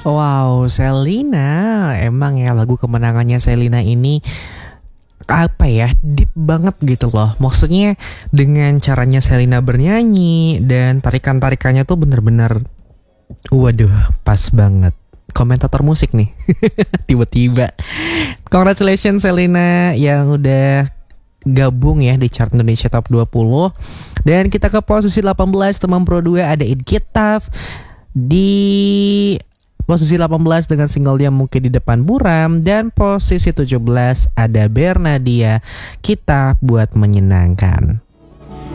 Wow, Selena. Emang ya lagu kemenangannya Selena ini apa ya, deep banget gitu loh. Maksudnya dengan caranya Selena bernyanyi dan tarikan-tarikannya tuh bener-bener waduh, pas banget. Komentator musik nih. Tiba-tiba. Congratulations Selena yang udah gabung ya di chart Indonesia Top 20. Dan kita ke posisi 18, teman Pro 2 ada Idkitaf di posisi 18 dengan single dia Mungkin di Depan Buram. Dan posisi 17 ada Bernadia, Kita Buat Menyenangkan.